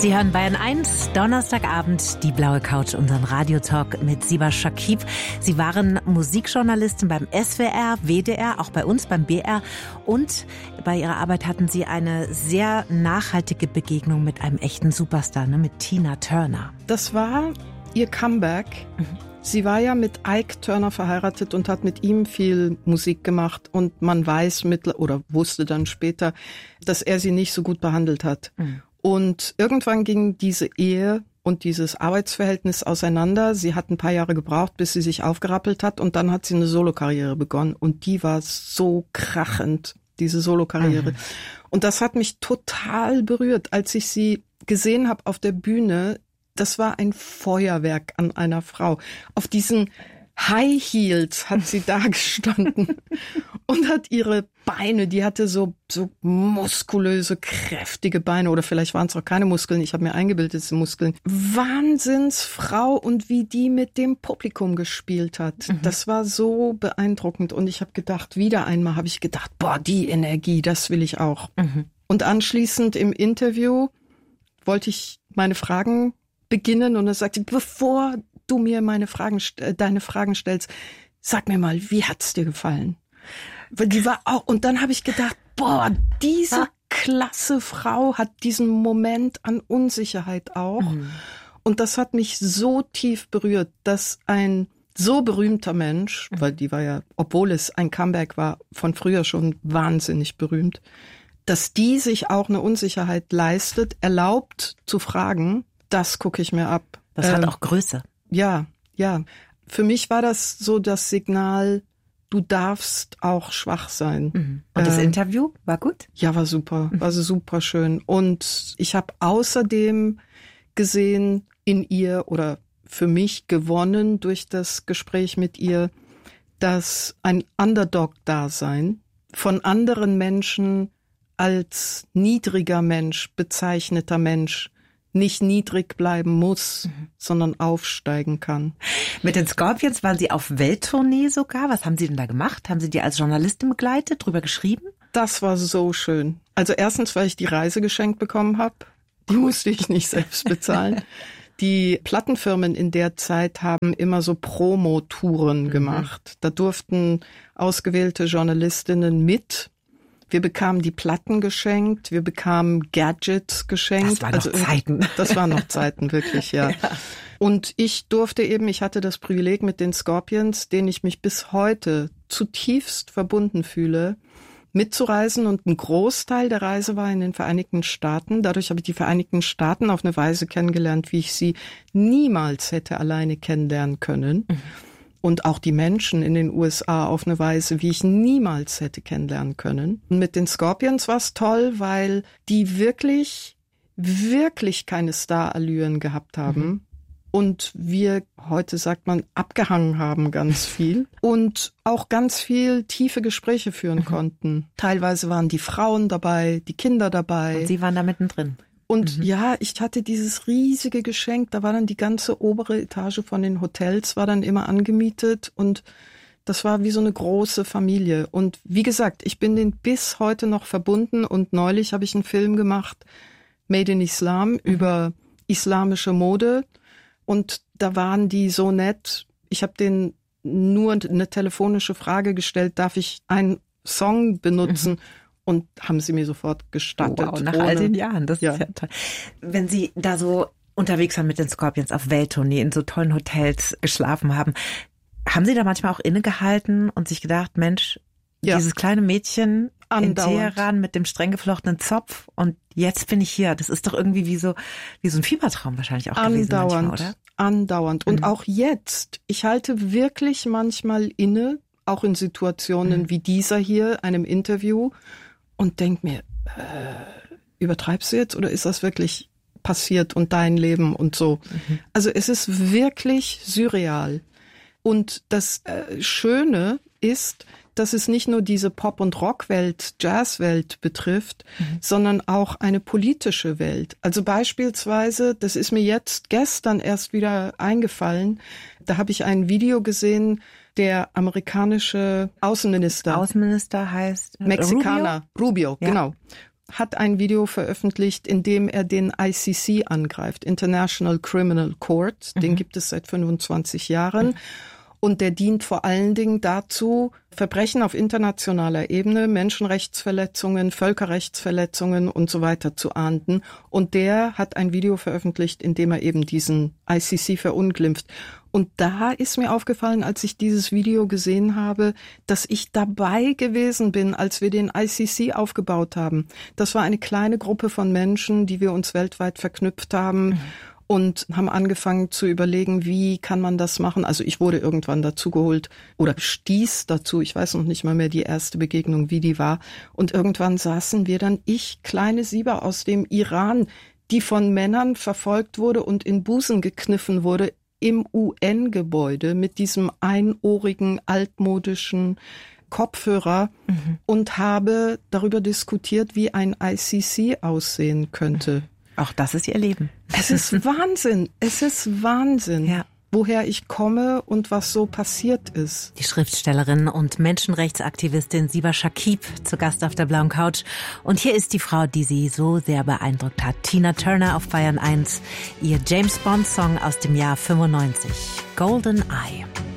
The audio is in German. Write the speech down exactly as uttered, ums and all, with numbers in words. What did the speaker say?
Sie hören Bayern eins, Donnerstagabend, die blaue Couch, unseren Radiotalk mit Siba Shakib. Sie waren Musikjournalistin beim S W R, W D R, auch bei uns beim B R. Und bei Ihrer Arbeit hatten Sie eine sehr nachhaltige Begegnung mit einem echten Superstar, ne, mit Tina Turner. Das war ihr Comeback. Mhm. Sie war ja mit Ike Turner verheiratet und hat mit ihm viel Musik gemacht. Und man weiß mittler oder wusste dann später, dass er sie nicht so gut behandelt hat. Mhm. Und irgendwann ging diese Ehe und dieses Arbeitsverhältnis auseinander. Sie hat ein paar Jahre gebraucht, bis sie sich aufgerappelt hat. Und dann hat sie eine Solokarriere begonnen. Und die war so krachend, diese Solokarriere. Mhm. Und das hat mich total berührt, als ich sie gesehen habe auf der Bühne. Das war ein Feuerwerk an einer Frau. Auf diesen High Heels hat sie da gestanden und hat ihre Beine, die hatte so so muskulöse, kräftige Beine, oder vielleicht waren es auch keine Muskeln, ich habe mir eingebildet, es sind Muskeln. Wahnsinnsfrau, und wie die mit dem Publikum gespielt hat. Mhm. Das war so beeindruckend, und ich habe gedacht, wieder einmal habe ich gedacht, boah, die Energie, das will ich auch. Mhm. Und anschließend im Interview wollte ich meine Fragen beginnen, und er sagte, bevor du mir meine Fragen, deine Fragen stellst, sag mir mal, wie hat's dir gefallen? Die war auch, und dann habe ich gedacht, boah, diese klasse Frau hat diesen Moment an Unsicherheit auch. Mhm. Und das hat mich so tief berührt, dass ein so berühmter Mensch, mhm. weil die war ja, obwohl es ein Comeback war, von früher schon wahnsinnig berühmt, dass die sich auch eine Unsicherheit leistet, erlaubt zu fragen, das gucke ich mir ab. Das ähm, hat auch Größe. Ja, ja. Für mich war das so das Signal, du darfst auch schwach sein. Mhm. Und das ähm, Interview war gut? Ja, war super. War so super schön. Und ich habe außerdem gesehen in ihr, oder für mich gewonnen durch das Gespräch mit ihr, dass ein Underdog-Dasein von anderen Menschen als niedriger Mensch, bezeichneter Mensch, nicht niedrig bleiben muss, mhm. sondern aufsteigen kann. Mit den Scorpions waren Sie auf Welttournee sogar. Was haben Sie denn da gemacht? Haben Sie die als Journalistin begleitet, drüber geschrieben? Das war so schön. Also erstens, weil ich die Reise geschenkt bekommen habe. Die musste ich nicht selbst bezahlen. Die Plattenfirmen in der Zeit haben immer so Promo-Touren mhm. gemacht. Da durften ausgewählte Journalistinnen mit. Wir bekamen die Platten geschenkt, wir bekamen Gadgets geschenkt. Das waren noch also, Zeiten. Das waren noch Zeiten, wirklich, ja. ja. Und ich durfte eben, ich hatte das Privileg mit den Scorpions, denen ich mich bis heute zutiefst verbunden fühle, mitzureisen. Und ein Großteil der Reise war in den Vereinigten Staaten. Dadurch habe ich die Vereinigten Staaten auf eine Weise kennengelernt, wie ich sie niemals hätte alleine kennenlernen können. Mhm. Und auch die Menschen in den U S A auf eine Weise, wie ich niemals hätte kennenlernen können. Und mit den Scorpions war es toll, weil die wirklich, wirklich keine Starallüren gehabt haben. Mhm. Und wir, heute sagt man, abgehangen haben ganz viel. Und auch ganz viel tiefe Gespräche führen mhm. konnten. Teilweise waren die Frauen dabei, die Kinder dabei. Und Sie waren da mittendrin. Und mhm. ja, ich hatte dieses riesige Geschenk, da war dann die ganze obere Etage von den Hotels, war dann immer angemietet, und das war wie so eine große Familie. Und wie gesagt, ich bin denen bis heute noch verbunden, und neulich habe ich einen Film gemacht, Made in Islam, mhm. über islamische Mode, und da waren die so nett. Ich habe denen nur eine telefonische Frage gestellt, darf ich einen Song benutzen? Mhm. Und haben sie mir sofort gestattet. Wow, nach ohne, all den Jahren, das ja. ist ja toll. Wenn Sie da so unterwegs waren mit den Scorpions auf Welttournee, in so tollen Hotels geschlafen haben, haben Sie da manchmal auch innegehalten und sich gedacht, Mensch, ja. dieses kleine Mädchen Andauernd. in Teheran mit dem streng geflochtenen Zopf, und jetzt bin ich hier. Das ist doch irgendwie wie so wie so ein Fiebertraum wahrscheinlich auch Andauernd, gewesen manchmal, oder? Andauernd. Und mhm. auch jetzt, ich halte wirklich manchmal inne, auch in Situationen mhm. wie dieser hier, einem Interview, und denk mir, äh, übertreibst du jetzt, oder ist das wirklich passiert und dein Leben und so? Mhm. Also es ist wirklich surreal. Und das äh, Schöne ist, dass es nicht nur diese Pop- und Rockwelt, Jazzwelt betrifft, mhm. sondern auch eine politische Welt. Also beispielsweise, das ist mir jetzt gestern erst wieder eingefallen, da habe ich ein Video gesehen, der amerikanische Außenminister. Außenminister heißt Mexikaner. Rubio, Rubio ja. genau. hat ein Video veröffentlicht, in dem er den I C C angreift, International Criminal Court. Den mhm. gibt es seit fünfundzwanzig Jahren. Mhm. Und der dient vor allen Dingen dazu, Verbrechen auf internationaler Ebene, Menschenrechtsverletzungen, Völkerrechtsverletzungen und so weiter zu ahnden. Und der hat ein Video veröffentlicht, in dem er eben diesen I C C verunglimpft. Und da ist mir aufgefallen, als ich dieses Video gesehen habe, dass ich dabei gewesen bin, als wir den I C C aufgebaut haben. Das war eine kleine Gruppe von Menschen, die wir uns weltweit verknüpft haben. Mhm. Und haben angefangen zu überlegen, wie kann man das machen. Also ich wurde irgendwann dazugeholt oder stieß dazu. Ich weiß noch nicht mal mehr die erste Begegnung, wie die war. Und irgendwann saßen wir dann, ich, kleine Sieber aus dem Iran, die von Männern verfolgt wurde und in Busen gekniffen wurde, im U N-Gebäude mit diesem einohrigen, altmodischen Kopfhörer mhm. und habe darüber diskutiert, wie ein I C C aussehen könnte. Auch das ist ihr Leben. Es ist Wahnsinn. Es ist Wahnsinn. Ja. Woher ich komme und was so passiert ist. Die Schriftstellerin und Menschenrechtsaktivistin Siba Shakib zu Gast auf der blauen Couch. Und hier ist die Frau, die sie so sehr beeindruckt hat. Tina Turner auf Bayern eins. Ihr James Bond Song aus dem Jahr fünfundneunzig. Golden Eye.